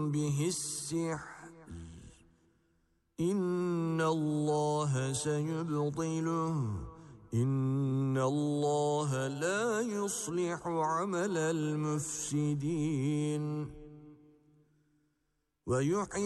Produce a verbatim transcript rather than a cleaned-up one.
به السحر إن الله سيبطله إن الله لا يصلح عمل المفسدين ويحيي